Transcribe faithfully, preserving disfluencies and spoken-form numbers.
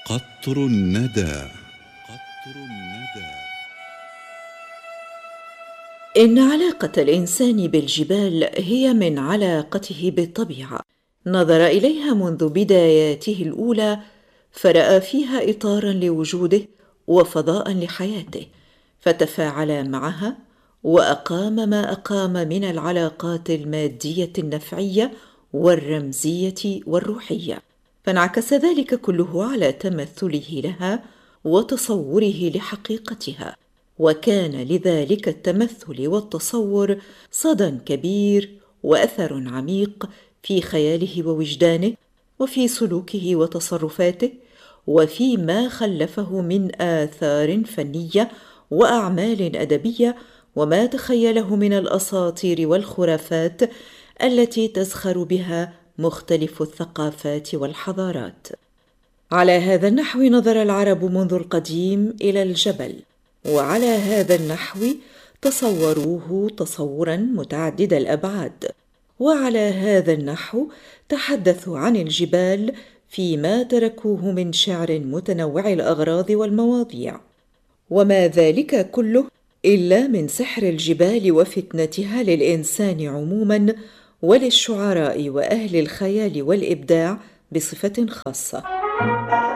قطر الندى. قطر الندى. إن علاقة الإنسان بالجبال هي من علاقته بالطبيعة. نظر إليها منذ بداياته الأولى، فرأى فيها إطاراً لوجوده وفضاءً لحياته، فتفاعل معها وأقام ما أقام من العلاقات المادية النفعية والرمزية والروحية، فانعكس ذلك كله على تمثله لها وتصوره لحقيقتها، وكان لذلك التمثل والتصور صدى كبير وأثر عميق في خياله ووجدانه، وفي سلوكه وتصرفاته، وفيما خلفه من آثار فنية وأعمال أدبية، وما تخيله من الأساطير والخرافات التي تزخر بها مختلف الثقافات والحضارات. على هذا النحو نظر العرب منذ القديم إلى الجبل، وعلى هذا النحو تصوروه تصوراً متعدد الأبعاد، وعلى هذا النحو تحدثوا عن الجبال فيما تركوه من شعر متنوع الأغراض والمواضيع، وما ذلك كله إلا من سحر الجبال وفتنتها للإنسان عموماً، وللشعراء وأهل الخيال والإبداع بصفة خاصة.